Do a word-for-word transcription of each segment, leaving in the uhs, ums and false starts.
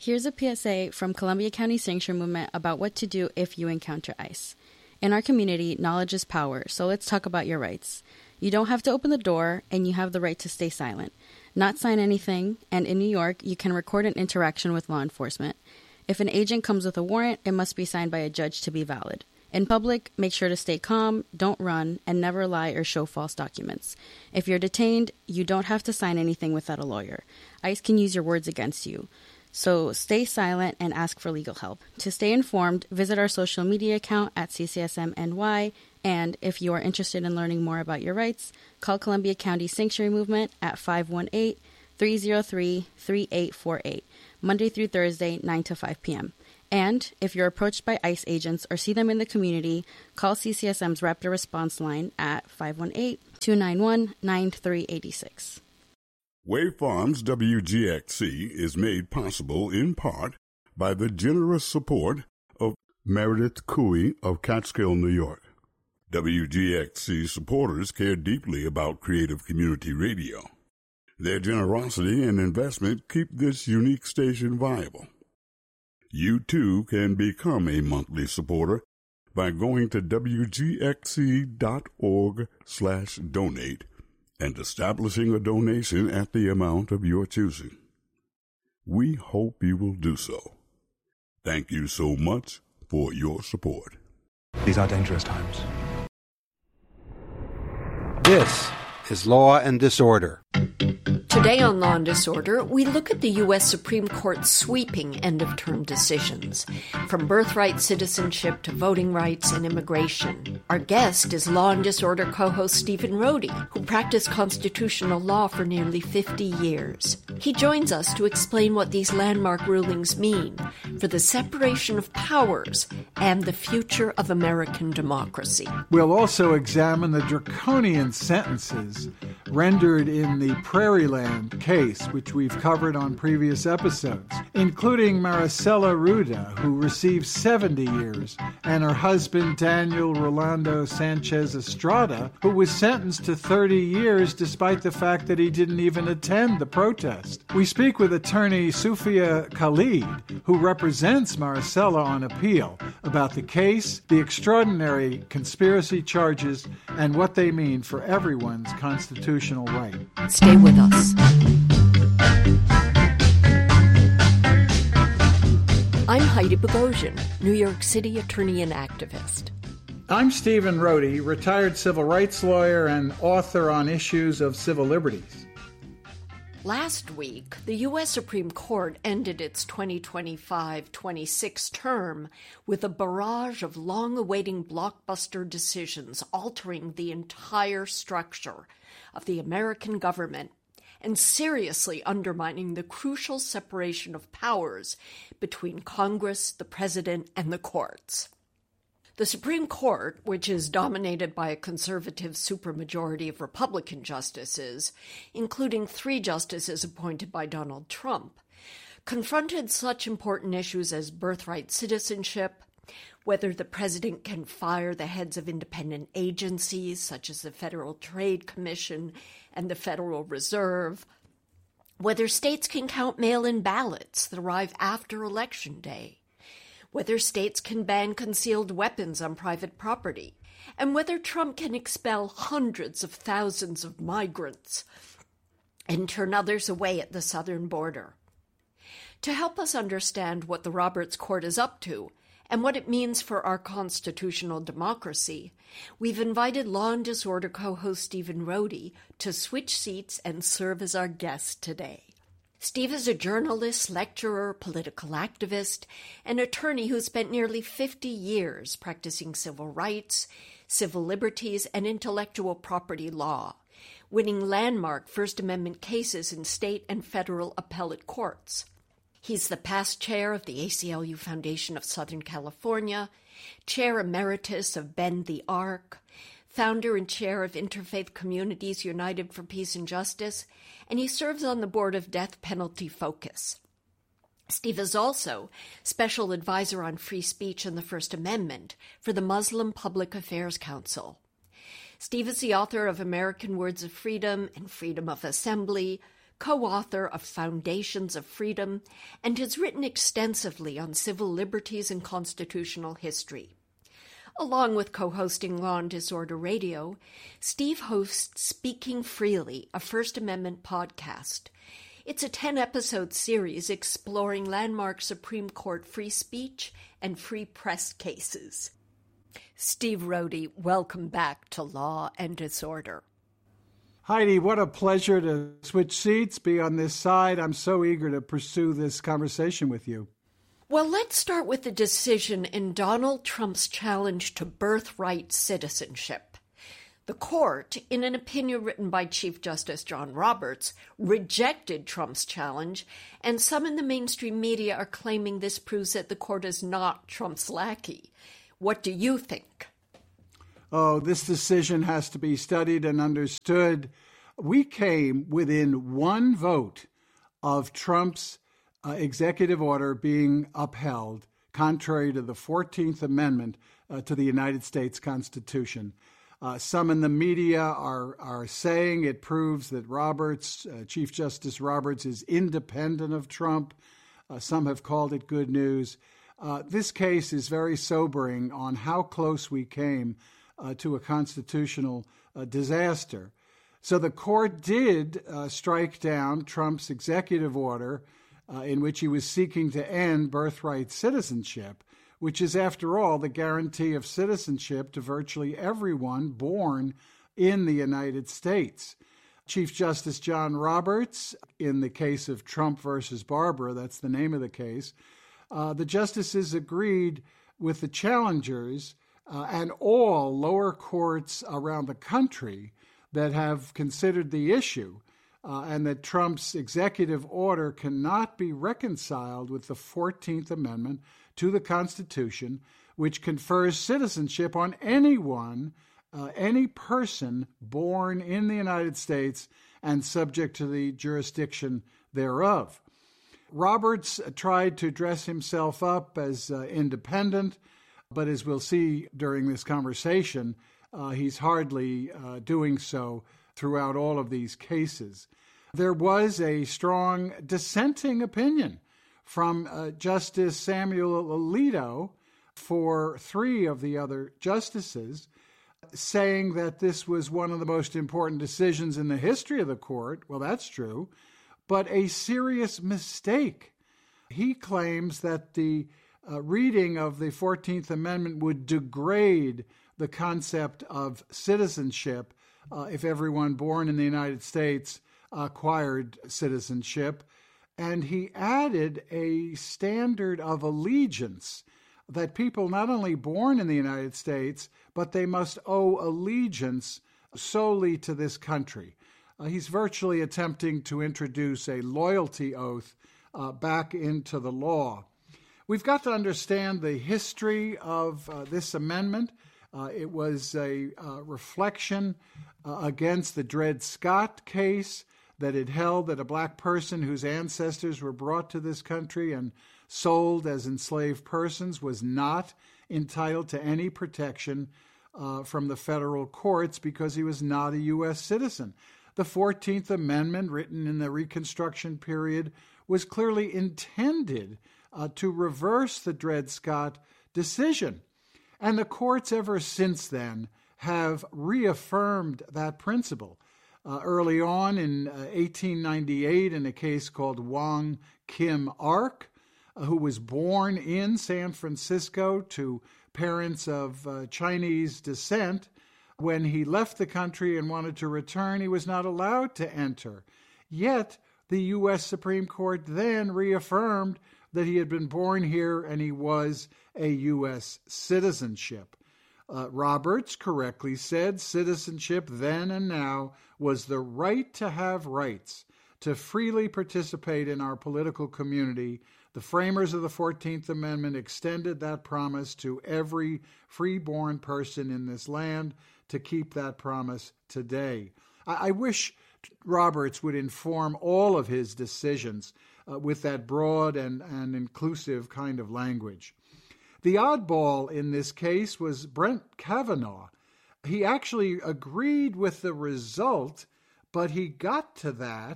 Here's a P S A from Columbia County Sanctuary Movement about what to do if you encounter ICE. In our community, knowledge is power, so let's talk about your rights. You don't have to open the door, and you have the right to stay silent, not sign anything, and in New York, you can record an interaction with law enforcement. If an agent comes with a warrant, it must be signed by a judge to be valid. In public, make sure to stay calm, don't run, and never lie or show false documents. If you're detained, you don't have to sign anything without a lawyer. ICE can use your words against you. So stay silent and ask for legal help. To stay informed, visit our social media account at C C S M N Y, and if you are interested in learning more about your rights, call Columbia County Sanctuary Movement at five one eight, three zero three, three eight four eight, Monday through Thursday, nine to five p.m. And if you're approached by ICE agents or see them in the community, call C C S M's Raptor Response Line at five one eight, two nine one, nine three eight six. Wave Farms W G X C is made possible in part by the generous support of Meredith Cooey of Catskill, New York. W G X C supporters care deeply about creative community radio. Their generosity and investment keep this unique station viable. You too can become a monthly supporter by going to W G X C dot org slash donate and establishing a donation at the amount of your choosing. We hope you will do so. Thank you so much for your support. These are dangerous times. This is Law and Disorder. Today on Law and Disorder, we look at the U S Supreme Court's sweeping end-of-term decisions, from birthright citizenship to voting rights and immigration. Our guest is Law and Disorder co-host Stephen Rohde, who practiced constitutional law for nearly fifty years. He joins us to explain what these landmark rulings mean for the separation of powers and the future of American democracy. We'll also examine the draconian sentences rendered in the Prairie Land case, which we've covered on previous episodes, including Maricela Ruda, who received seventy years, and her husband Daniel Rolando Sanchez Estrada, who was sentenced to thirty years despite the fact that he didn't even attend the protest. We speak with attorney Sufia Khalid, who represents Maricela on appeal, about the case, the extraordinary conspiracy charges, and what they mean for everyone's constitutional right. Stay with us. I'm Heidi Bogosian, New York City attorney and activist. I'm Stephen Rohde, retired civil rights lawyer and author on issues of civil liberties. Last week, the U S Supreme Court ended its twenty twenty-five twenty-six term with a barrage of long-awaiting blockbuster decisions altering the entire structure of the American government and seriously undermining the crucial separation of powers between Congress, the President, and the courts. The Supreme Court, which is dominated by a conservative supermajority of Republican justices, including three justices appointed by Donald Trump, confronted such important issues as birthright citizenship, whether the president can fire the heads of independent agencies such as the Federal Trade Commission and the Federal Reserve, whether states can count mail-in ballots that arrive after Election Day, whether states can ban concealed weapons on private property, and whether Trump can expel hundreds of thousands of migrants and turn others away at the southern border. To help us understand what the Roberts Court is up to and what it means for our constitutional democracy, we've invited Law and Disorder co-host Stephen Rohde to switch seats and serve as our guest today. Steve is a journalist, lecturer, political activist, and attorney who spent nearly fifty years practicing civil rights, civil liberties, and intellectual property law, winning landmark First Amendment cases in state and federal appellate courts. He's the past chair of the A C L U Foundation of Southern California, chair emeritus of Bend the Arc, founder and chair of Interfaith Communities United for Peace and Justice, and he serves on the board of Death Penalty Focus. Steve is also special advisor on free speech and the First Amendment for the Muslim Public Affairs Council. Steve is the author of American Words of Freedom and Freedom of Assembly, co-author of Foundations of Freedom, and has written extensively on civil liberties and constitutional history. Along with co-hosting Law and Disorder Radio, Steve hosts Speaking Freely, a First Amendment podcast. It's a ten-episode series exploring landmark Supreme Court free speech and free press cases. Steve Rohde, welcome back to Law and Disorder. Heidi, what a pleasure to switch seats, be on this side. I'm so eager to pursue this conversation with you. Well, let's start with the decision in Donald Trump's challenge to birthright citizenship. The court, in an opinion written by Chief Justice John Roberts, rejected Trump's challenge, and some in the mainstream media are claiming this proves that the court is not Trump's lackey. What do you think? Oh, this decision has to be studied and understood. We came within one vote of Trump's uh, executive order being upheld, contrary to the fourteenth Amendment uh, to the United States Constitution. Uh, some in the media are, are saying it proves that Roberts, uh, Chief Justice Roberts, is independent of Trump. Uh, some have called it good news. Uh, this case is very sobering on how close we came Uh, to a constitutional uh, disaster. So the court did uh, strike down Trump's executive order uh, in which he was seeking to end birthright citizenship, which is, after all, the guarantee of citizenship to virtually everyone born in the United States. Chief Justice John Roberts, in the case of Trump versus Barbara, that's the name of the case, uh, the justices agreed with the challengers Uh, and all lower courts around the country that have considered the issue, uh, and that Trump's executive order cannot be reconciled with the fourteenth Amendment to the Constitution, which confers citizenship on anyone, uh, any person born in the United States and subject to the jurisdiction thereof. Roberts tried to dress himself up as uh, independent, but as we'll see during this conversation, uh, he's hardly uh, doing so throughout all of these cases. There was a strong dissenting opinion from uh, Justice Samuel Alito for three of the other justices, saying that this was one of the most important decisions in the history of the court. Well, that's true, but a serious mistake. He claims that the Uh, reading of the fourteenth Amendment would degrade the concept of citizenship uh, if everyone born in the United States acquired citizenship. And he added a standard of allegiance that people not only born in the United States, but they must owe allegiance solely to this country. Uh, he's virtually attempting to introduce a loyalty oath uh, back into the law. We've got to understand the history of uh, this amendment. Uh, it was a uh, reflection uh, against the Dred Scott case that it held that a black person whose ancestors were brought to this country and sold as enslaved persons was not entitled to any protection uh, from the federal courts because he was not a U S citizen. The fourteenth Amendment, written in the Reconstruction period, was clearly intended Uh, to reverse the Dred Scott decision. And the courts ever since then have reaffirmed that principle. Uh, early on in uh, eighteen ninety-eight, in a case called Wong Kim Ark, uh, who was born in San Francisco to parents of uh, Chinese descent, when he left the country and wanted to return, he was not allowed to enter. Yet the U S Supreme Court then reaffirmed that he had been born here and he was a U S citizenship. Uh, Roberts correctly said citizenship then and now was the right to have rights, to freely participate in our political community. The framers of the fourteenth Amendment extended that promise to every freeborn person in this land to keep that promise today. I, I wish Roberts would inform all of his decisions uh, with that broad and, and inclusive kind of language. The oddball in this case was Brett Kavanaugh. He actually agreed with the result, but he got to that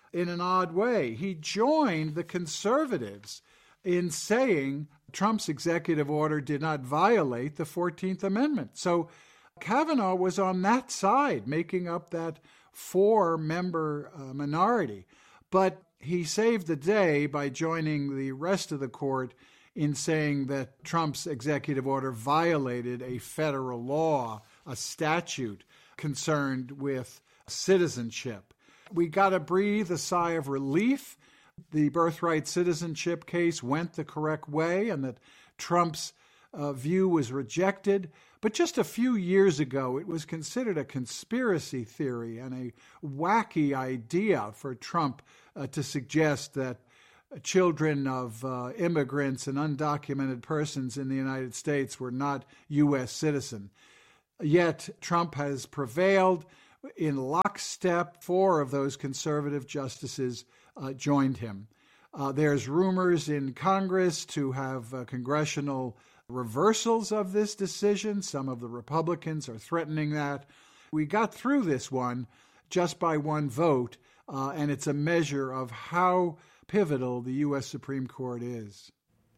in an odd way. He joined the conservatives in saying Trump's executive order did not violate the fourteenth Amendment. So Kavanaugh was on that side, making up that four-member uh, minority. But he saved the day by joining the rest of the court in saying that Trump's executive order violated a federal law, a statute concerned with citizenship. We got to breathe a sigh of relief. The birthright citizenship case went the correct way and that Trump's uh, view was rejected. But just a few years ago, it was considered a conspiracy theory and a wacky idea for Trump uh, to suggest that children of uh, immigrants and undocumented persons in the United States were not U S citizens. Yet Trump has prevailed. In lockstep, four of those conservative justices uh, joined him. Uh, there's rumors in Congress to have uh, congressional reversals of this decision. Some of the Republicans are threatening that. We got through this one just by one vote, uh, and it's a measure of how pivotal the U S Supreme Court is.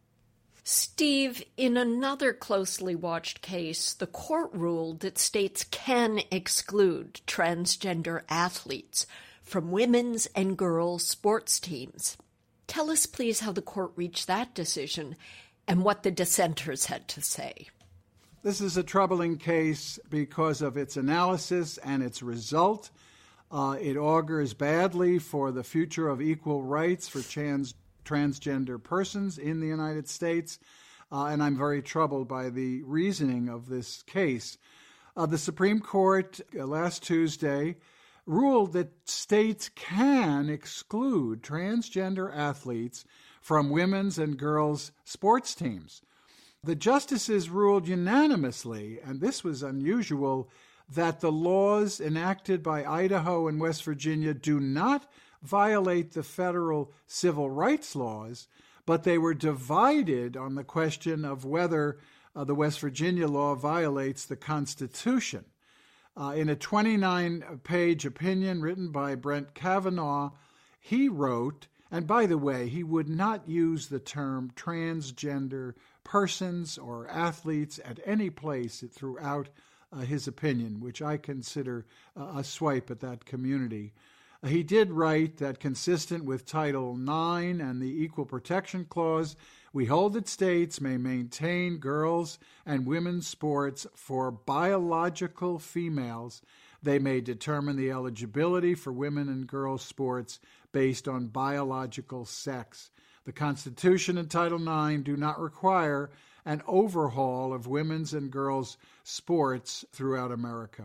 Steve, in another closely watched case, the court ruled that states can exclude transgender athletes from women's and girls' sports teams. Tell us, please, how the court reached that decision and what the dissenters had to say. This is a troubling case because of its analysis and its result. Uh, it augurs badly for the future of equal rights for trans transgender persons in the United States, uh, and I'm very troubled by the reasoning of this case. Uh, the Supreme Court uh, last Tuesday ruled that states can exclude transgender athletes from women's and girls' sports teams. The justices ruled unanimously, and this was unusual, that the laws enacted by Idaho and West Virginia do not violate the federal civil rights laws, but they were divided on the question of whether uh, the West Virginia law violates the Constitution. Uh, in a twenty-nine page opinion written by Brett Kavanaugh, he wrote, and by the way, he would not use the term transgender persons or athletes at any place throughout uh, his opinion, which I consider uh, a swipe at that community. He did write that consistent with Title nine and the Equal Protection Clause, we hold that states may maintain girls' and women's sports for biological females. They may determine the eligibility for women and girls' sports based on biological sex. The Constitution and Title nine do not require an overhaul of women's and girls' sports throughout America.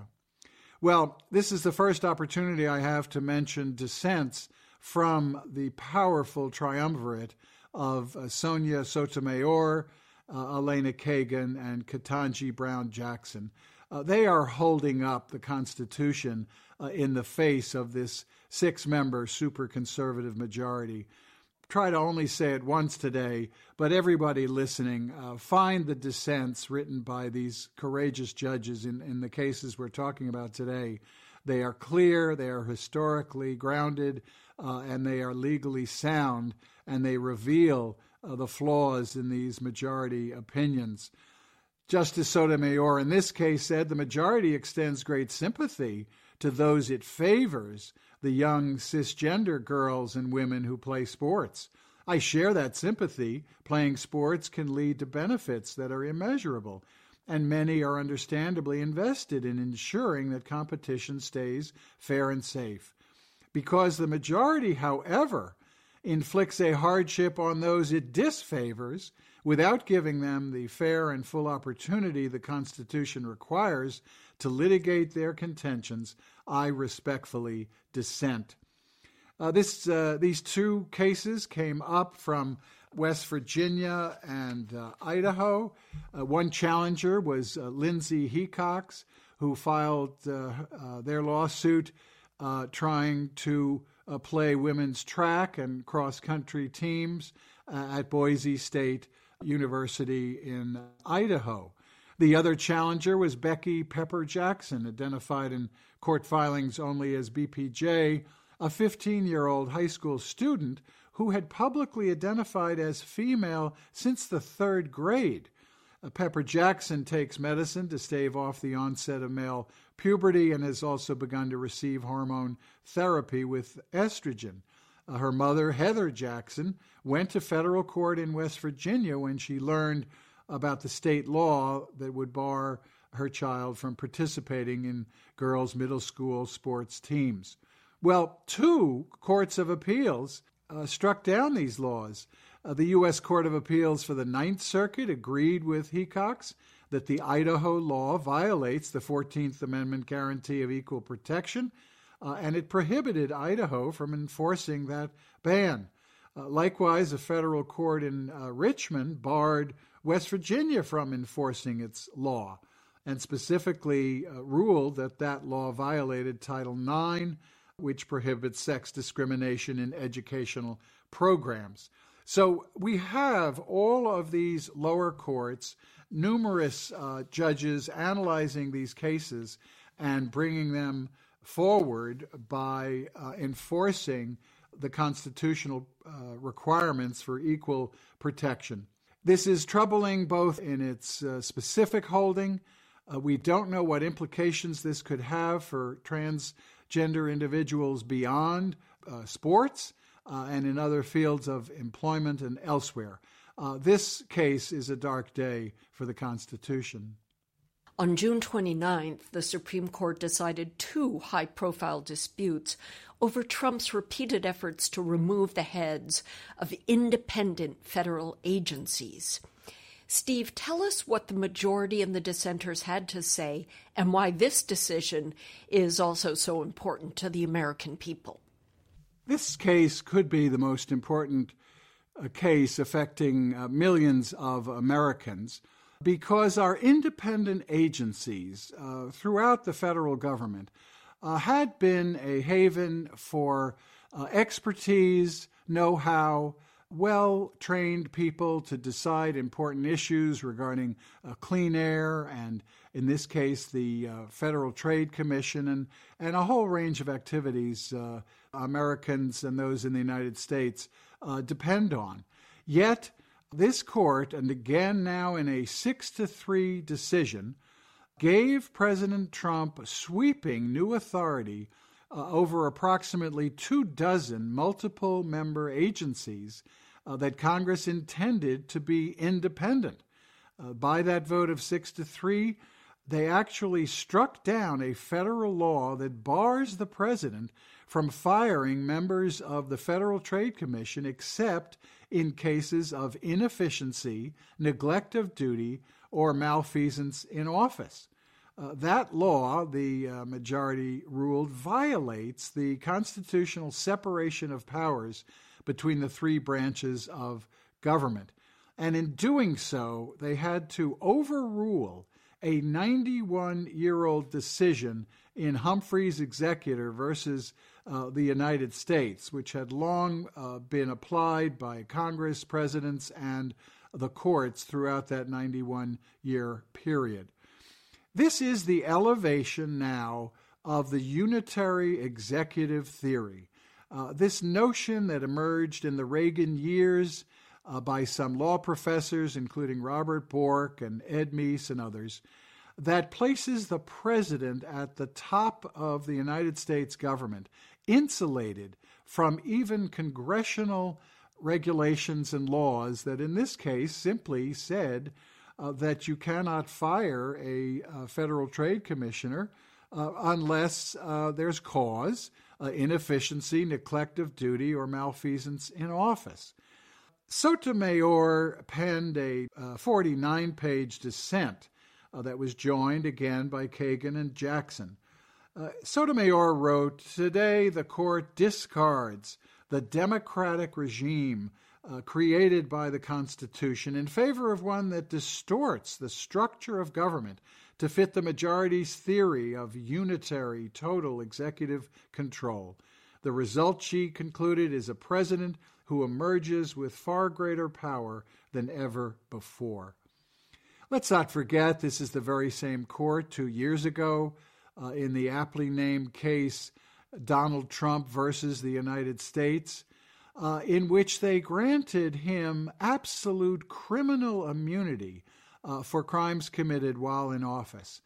Well, this is the first opportunity I have to mention dissents from the powerful triumvirate of uh, Sonia Sotomayor, uh, Elena Kagan, and Ketanji Brown Jackson. Uh, they are holding up the Constitution uh, in the face of this six-member super conservative majority. Try to only say it once today, but everybody listening, uh, find the dissents written by these courageous judges in, in the cases we're talking about today. They are clear, they are historically grounded, uh, and they are legally sound, and they reveal uh, the flaws in these majority opinions. Justice Sotomayor in this case said the majority extends great sympathy to those it favors, the young cisgender girls and women who play sports. I share that sympathy. Playing sports can lead to benefits that are immeasurable, and many are understandably invested in ensuring that competition stays fair and safe. Because the majority, however, inflicts a hardship on those it disfavors without giving them the fair and full opportunity the Constitution requires to litigate their contentions, I respectfully dissent. Uh, this, uh, these two cases came up from West Virginia and uh, Idaho. Uh, one challenger was uh, Lindsay Hecox, who filed uh, uh, their lawsuit uh, trying to uh, play women's track and cross-country teams uh, at Boise State University in Idaho. The other challenger was Becky Pepper Jackson, identified in court filings only as B P J, a fifteen-year-old high school student who had publicly identified as female since the third grade. Uh, Pepper Jackson takes medicine to stave off the onset of male puberty and has also begun to receive hormone therapy with estrogen. Uh, her mother, Heather Jackson, went to federal court in West Virginia when she learned about the state law that would bar her child from participating in girls' middle school sports teams. Well, two courts of appeals uh, struck down these laws. Uh, the U S Court of Appeals for the Ninth Circuit agreed with Hecox that the Idaho law violates the fourteenth Amendment guarantee of equal protection, uh, and it prohibited Idaho from enforcing that ban. Uh, likewise, a federal court in uh, Richmond barred West Virginia from enforcing its law, and specifically uh, ruled that that law violated Title nine, which prohibits sex discrimination in educational programs. So we have all of these lower courts, numerous uh, judges analyzing these cases and bringing them forward by uh, enforcing the constitutional uh, requirements for equal protection. This is troubling both in its uh, specific holding. Uh, we don't know what implications this could have for transgender individuals beyond uh, sports uh, and in other fields of employment and elsewhere. Uh, this case is a dark day for the Constitution. On June twenty-ninth, the Supreme Court decided two high-profile disputes over Trump's repeated efforts to remove the heads of independent federal agencies. Steve, tell us what the majority and the dissenters had to say and why this decision is also so important to the American people. This case could be the most important uh, case affecting uh, millions of Americans because our independent agencies uh, throughout the federal government uh, had been a haven for uh, expertise, know-how, well-trained people to decide important issues regarding uh, clean air and, in this case, the uh, Federal Trade Commission and, and a whole range of activities uh, Americans and those in the United States uh, depend on. Yet, this court, and again now in a six to three decision, gave President Trump sweeping new authority uh, over approximately two dozen multiple-member agencies uh, that Congress intended to be independent. Uh, by that vote of six to three, they actually struck down a federal law that bars the president from firing members of the Federal Trade Commission except in cases of inefficiency, neglect of duty, or malfeasance in office. Uh, that law, the uh, majority ruled, violates the constitutional separation of powers between the three branches of government. And in doing so, they had to overrule a ninety-one-year-old decision in Humphrey's Executor versus uh, the United States, which had long uh, been applied by Congress, presidents, and the courts throughout that ninety-one-year period. This is the elevation now of the unitary executive theory. Uh, this notion that emerged in the Reagan years uh, by some law professors, including Robert Bork and Ed Meese and others, that places the president at the top of the United States government, insulated from even congressional regulations and laws that in this case simply said uh, that you cannot fire a, a federal trade commissioner uh, unless uh, there's cause, uh, inefficiency, neglect of duty, or malfeasance in office. Sotomayor penned a uh, forty-nine page dissent uh, that was joined again by Kagan and Jackson. Uh, Sotomayor wrote, "Today the court discards the democratic regime uh, created by the Constitution in favor of one that distorts the structure of government to fit the majority's theory of unitary, total executive control. The result," she concluded, "is a president who emerges with far greater power than ever before." Let's not forget this is the very same court two years ago uh, in the aptly named case Donald Trump versus the United States, uh, in which they granted him absolute criminal immunity uh, for crimes committed while in office.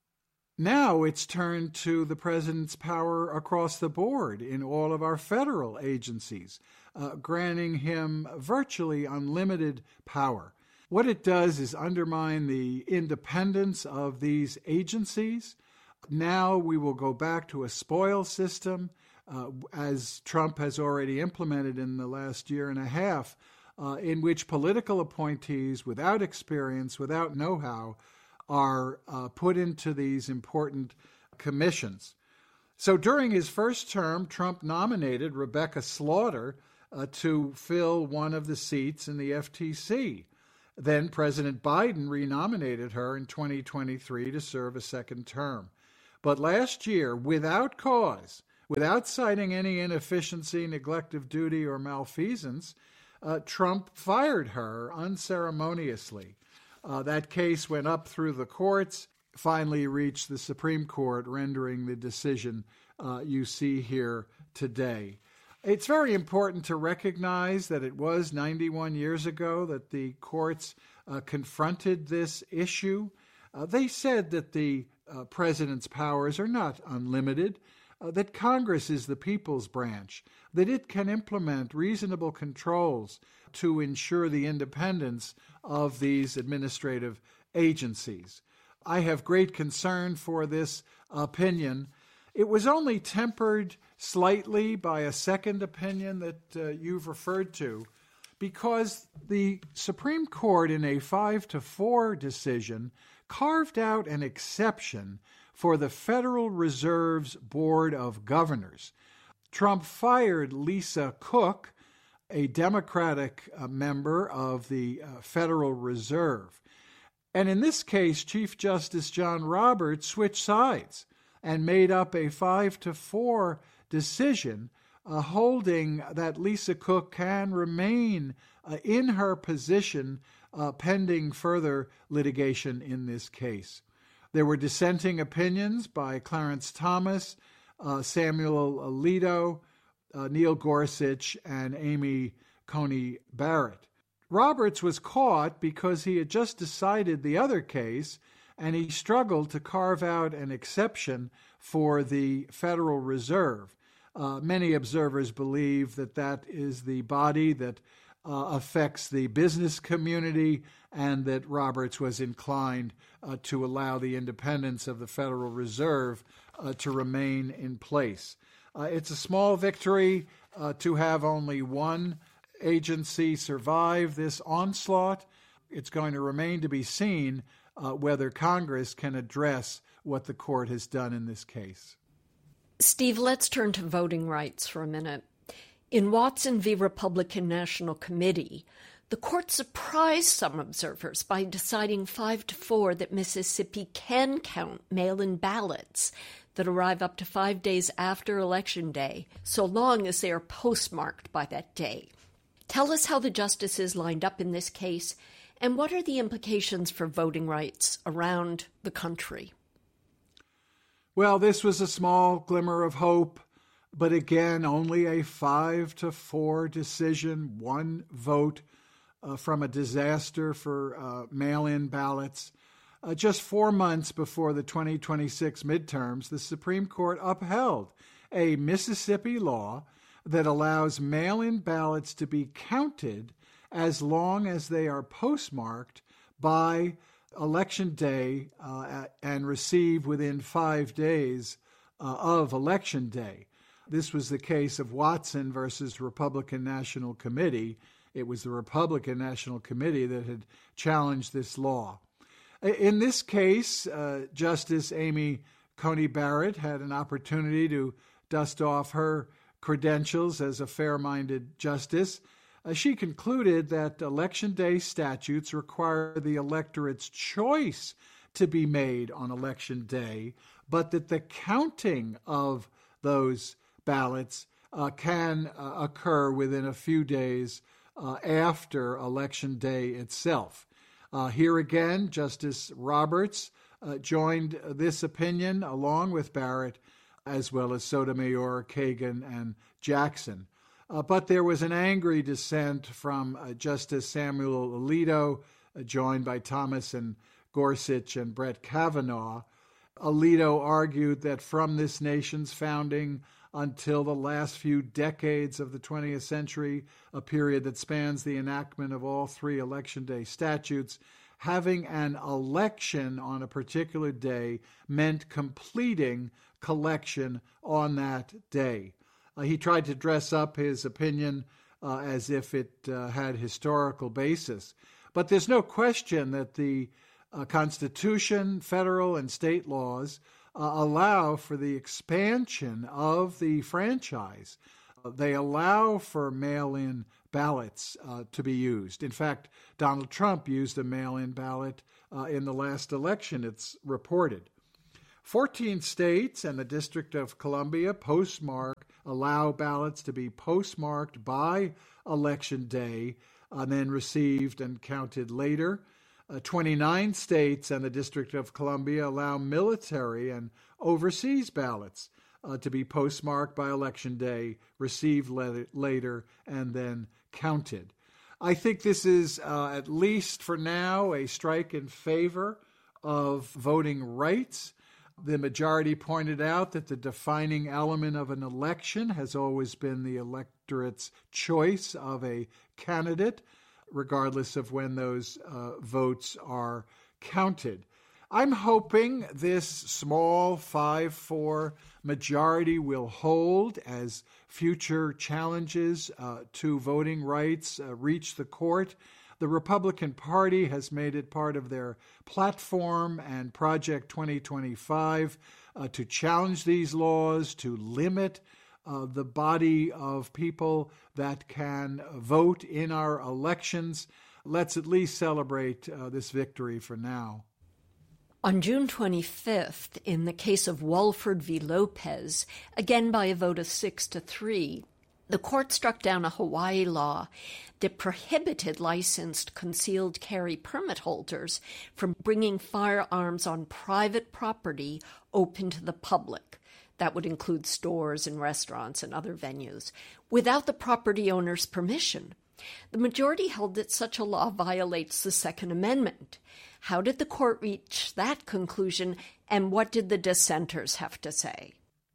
Now it's turned to the president's power across the board in all of our federal agencies, uh, granting him virtually unlimited power. What it does is undermine the independence of these agencies. Now we will go back to a spoil system, uh, as Trump has already implemented in the last year and a half, uh, in which political appointees without experience, without know-how, are uh, put into these important commissions. So during his first term, Trump nominated Rebecca Slaughter uh, to fill one of the seats in the F T C. Then President Biden renominated her in twenty twenty-three to serve a second term. But last year, without cause, without citing any inefficiency, neglect of duty, or malfeasance, uh, Trump fired her unceremoniously. Uh, that case went up through the courts, finally reached the Supreme Court, rendering the decision uh, you see here today. It's very important to recognize that it was ninety-one years ago that the courts uh, confronted this issue. Uh, they said that the uh, president's powers are not unlimited, uh, that Congress is the people's branch, that it can implement reasonable controls to ensure the independence of these administrative agencies. I have great concern for this opinion. It was only tempered slightly by a second opinion that uh, you've referred to, because the Supreme Court, in a five to four decision, carved out an exception for the Federal Reserve's Board of Governors. Trump fired Lisa Cook, a Democratic uh, member of the uh, Federal Reserve. And in this case, Chief Justice John Roberts switched sides and made up a five to four decision uh, holding that Lisa Cook can remain uh, in her position uh, pending further litigation in this case. There were dissenting opinions by Clarence Thomas, uh, Samuel Alito, uh, Neil Gorsuch, and Amy Coney Barrett. Roberts was caught because he had just decided the other case, and he struggled to carve out an exception for the Federal Reserve. Uh, many observers believe that that is the body that uh, affects the business community, and that Roberts was inclined uh, to allow the independence of the Federal Reserve uh, to remain in place. Uh, it's a small victory uh, to have only one agency survive this onslaught. It's going to remain to be seen uh, whether Congress can address what the court has done in this case. Steve, let's turn to voting rights for a minute. In Watson v. Republican National Committee, the court surprised some observers by deciding five to four that Mississippi can count mail-in ballots that arrive up to five days after Election Day, so long as they are postmarked by that day. Tell us how the justices lined up in this case, and what are the implications for voting rights around the country? Well, this was a small glimmer of hope, but again, only a five to four decision, one vote uh, from a disaster for uh, mail-in ballots. Uh, just four months before the twenty twenty-six midterms, the Supreme Court upheld a Mississippi law that allows mail-in ballots to be counted as long as they are postmarked by Election Day uh, and received within five days uh, of Election Day. This was the case of Watson versus Republican National Committee. It was the Republican National Committee that had challenged this law. In this case, uh, Justice Amy Coney Barrett had an opportunity to dust off her credentials as a fair-minded justice. Uh, she concluded that Election Day statutes require the electorate's choice to be made on Election Day, but that the counting of those ballots uh, can uh, occur within a few days uh, after Election Day itself. Uh, here again, Justice Roberts uh, joined this opinion along with Barrett as well as Sotomayor, Kagan, and Jackson. Uh, but there was an angry dissent from uh, Justice Samuel Alito, uh, joined by Thomas and Gorsuch and Brett Kavanaugh. Alito argued that from this nation's founding until the last few decades of the twentieth century, a period that spans the enactment of all three Election Day statutes, having an election on a particular day meant completing collection on that day. Uh, he tried to dress up his opinion uh, as if it uh, had historical basis. But there's no question that the uh, Constitution, federal and state laws, uh, allow for the expansion of the franchise. Uh, they allow for mail-in ballots uh, to be used. In fact, Donald Trump used a mail-in ballot uh, in the last election, it's reported. fourteen states and the District of Columbia postmark, allow ballots to be postmarked by Election Day and then received and counted later. Uh, twenty-nine states and the District of Columbia allow military and overseas ballots uh, to be postmarked by Election Day, received le- later, and then counted. I think this is, uh, at least for now, a strike in favor of voting rights. The majority pointed out that the defining element of an election has always been the electorate's choice of a candidate, regardless of when those uh, votes are counted. I'm hoping this small five four majority will hold as future challenges uh, to voting rights uh, reach the court. The Republican Party has made it part of their platform and Project twenty twenty-five uh, to challenge these laws, to limit uh, the body of people that can vote in our elections. Let's at least celebrate uh, this victory for now. On June twenty-fifth, in the case of Walford v. Lopez, again by a vote of six to three, the court struck down a Hawaii law that prohibited licensed concealed carry permit holders from bringing firearms on private property open to the public. That would include stores and restaurants and other venues, without the property owner's permission. The majority held that such a law violates the Second Amendment. How did the court reach that conclusion, and what did the dissenters have to say?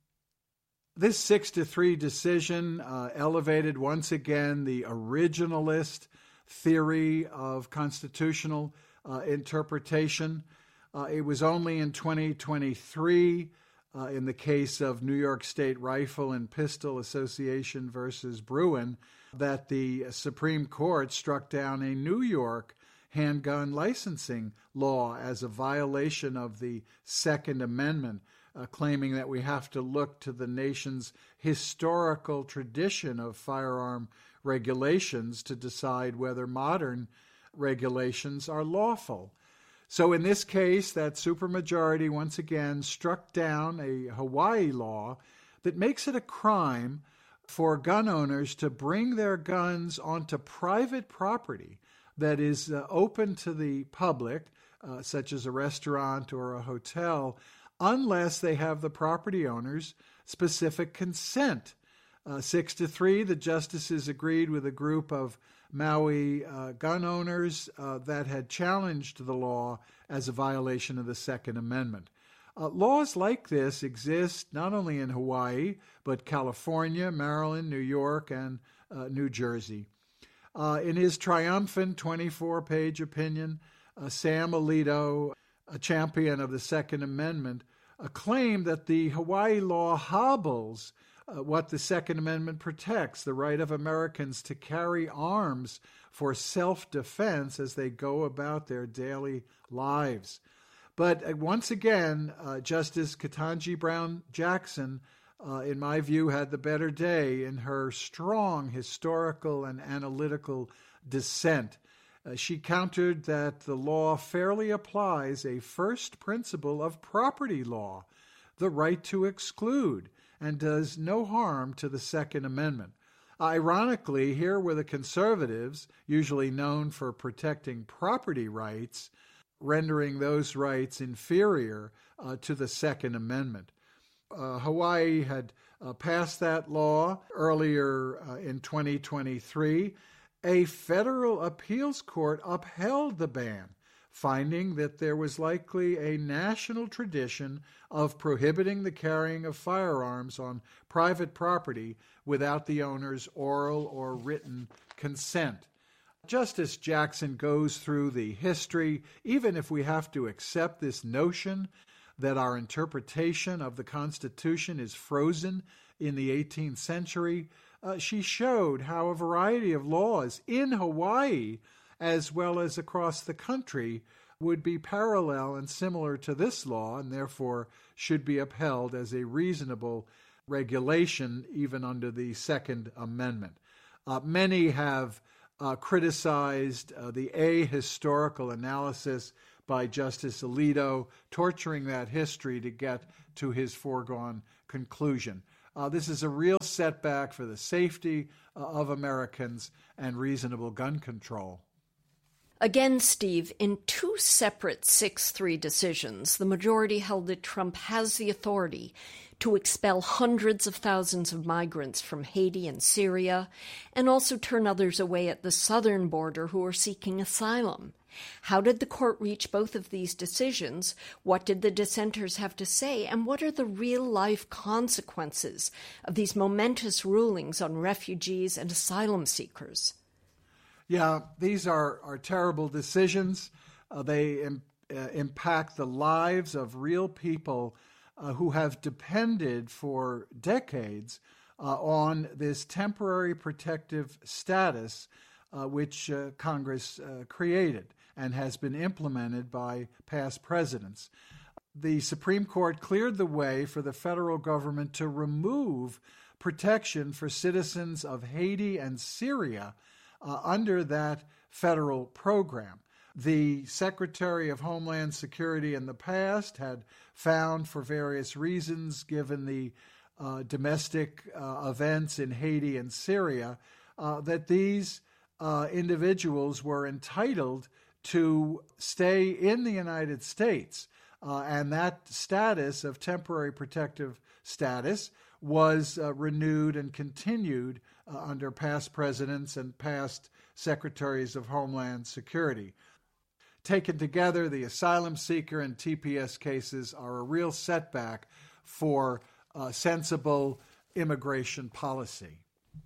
This six to three decision uh, elevated once again the originalist theory of constitutional uh, interpretation. Uh, it was only in twenty twenty-three, uh, in the case of New York State Rifle and Pistol Association versus Bruin, that the Supreme Court struck down a New York handgun licensing law as a violation of the Second Amendment, uh, claiming that we have to look to the nation's historical tradition of firearm regulations to decide whether modern regulations are lawful. So in this case, that supermajority once again struck down a Hawaii law that makes it a crime for gun owners to bring their guns onto private property that is uh, open to the public, uh, such as a restaurant or a hotel, unless they have the property owner's specific consent. Uh, six to three, the justices agreed with a group of Maui uh, gun owners uh, that had challenged the law as a violation of the Second Amendment. Uh, laws like this exist not only in Hawaii, but California, Maryland, New York, and uh, New Jersey. Uh, in his triumphant twenty-four page opinion, uh, Sam Alito, a champion of the Second Amendment, uh, claimed that the Hawaii law hobbles uh, what the Second Amendment protects, the right of Americans to carry arms for self-defense as they go about their daily lives. But uh, once again, uh, Justice Ketanji Brown Jackson, uh, in my view, had the better day in her strong historical and analytical dissent. Uh, she countered that the law fairly applies a first principle of property law, the right to exclude, and does no harm to the Second Amendment. Ironically, here were the conservatives, usually known for protecting property rights, rendering those rights inferior uh, to the Second Amendment. Uh, Hawaii had uh, passed that law earlier uh, in twenty twenty-three. A federal appeals court upheld the ban, finding that there was likely a national tradition of prohibiting the carrying of firearms on private property without the owner's oral or written consent. Justice Jackson goes through the history, even if we have to accept this notion that our interpretation of the Constitution is frozen in the eighteenth century. Uh, she showed how a variety of laws in Hawaii, as well as across the country, would be parallel and similar to this law, and therefore should be upheld as a reasonable regulation even under the Second Amendment. Uh, many have uh, criticized uh, the ahistorical analysis by Justice Alito, torturing that history to get to his foregone conclusion. Uh, this is a real setback for the safety uh, of Americans and reasonable gun control. Again, Steve, in two separate six three decisions, the majority held that Trump has the authority to expel hundreds of thousands of migrants from Haiti and Syria, and also turn others away at the southern border who are seeking asylum. How did the court reach both of these decisions? What did the dissenters have to say? And what are the real-life consequences of these momentous rulings on refugees and asylum seekers? Yeah, these are, are terrible decisions. Uh, they im- uh, impact the lives of real people uh, who have depended for decades uh, on this temporary protective status uh, which uh, Congress uh, created and has been implemented by past presidents. The Supreme Court cleared the way for the federal government to remove protection for citizens of Haiti and Syria uh, under that federal program. The Secretary of Homeland Security in the past had found, for various reasons, given the uh, domestic uh, events in Haiti and Syria, uh, that these uh, individuals were entitled to stay in the United States. Uh, and that status of temporary protective status was uh, renewed and continued uh, under past presidents and past secretaries of Homeland Security. Taken together, the asylum seeker and T P S cases are a real setback for uh, sensible immigration policy.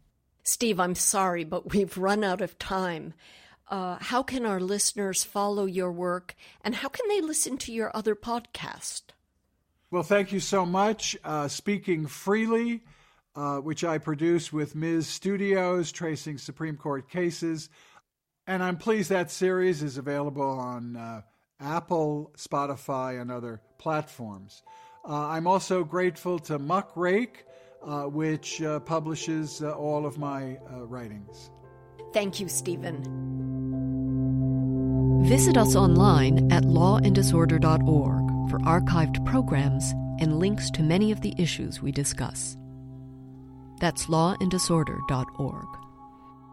Steve, I'm sorry, but we've run out of time. Uh, how can our listeners follow your work, and how can they listen to your other podcast? Well, thank you so much. Uh, Speaking Freely, uh, which I produce with Miz Studios, tracing Supreme Court cases. And I'm pleased that series is available on uh, Apple, Spotify, and other platforms. Uh, I'm also grateful to Muckrake, uh, which uh, publishes uh, all of my uh, writings. Thank you, Stephen. Visit us online at law and disorder dot org for archived programs and links to many of the issues we discuss. That's law and disorder dot org.